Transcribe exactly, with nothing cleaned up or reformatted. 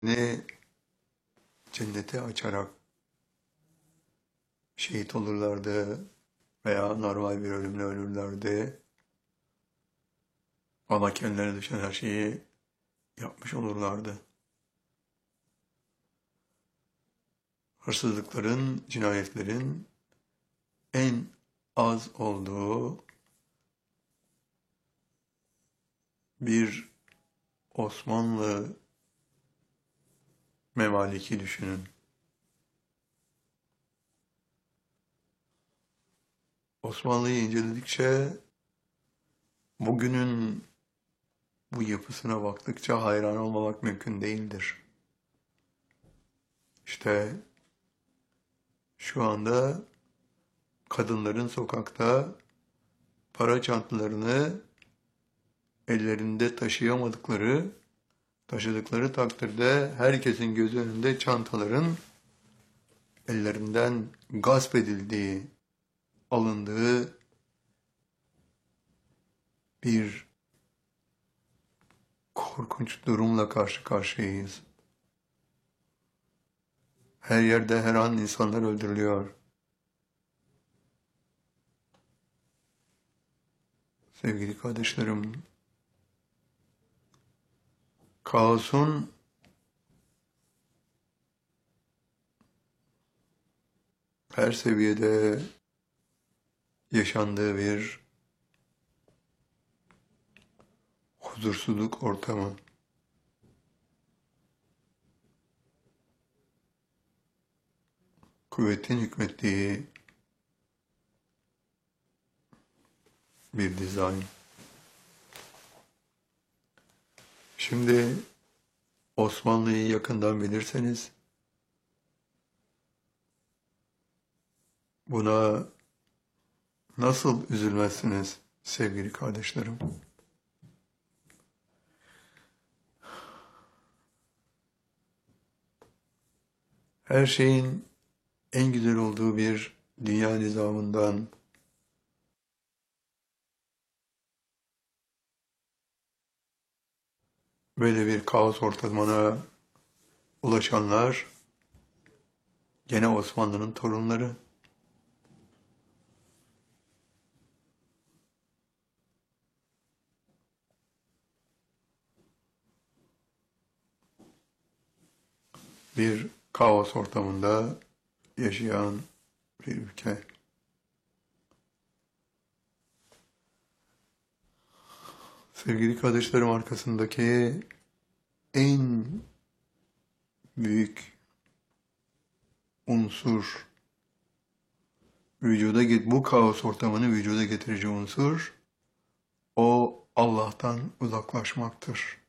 ne cennete açarak şehit olurlardı veya normal bir ölümle ölürlerdi. Ama kendilerine düşen her şeyi yapmış olurlardı. Hırsızlıkların, cinayetlerin en az olduğu bir Osmanlı memaliki düşünün. Osmanlı'yı inceledikçe bugünün bu yapısına baktıkça hayran olmamak mümkün değildir. İşte şu anda kadınların sokakta para çantalarını ellerinde taşıyamadıkları, taşıdıkları takdirde herkesin gözü önünde çantaların ellerinden gasp edildiği, alındığı bir korkunç durumla karşı karşıyayız. Her yerde her an insanlar öldürülüyor. Sevgili kardeşlerim, kaosun her seviyede yaşandığı bir huzursuzluk ortamı. Kuvvetin hükmettiği bir dizayn. Şimdi Osmanlı'yı yakından bilirseniz buna nasıl üzülmezsiniz sevgili kardeşlerim? Her şeyin en güzel olduğu bir dünya nizamından böyle bir kaos ortamına ulaşanlar gene Osmanlı'nın torunları. Bir kaos ortamında yaşayan bir ülke. Sevgili kardeşlerim, arkasındaki en büyük unsur, vücuda get bu kaos ortamını vücuda getirici unsur, o Allah'tan uzaklaşmaktır.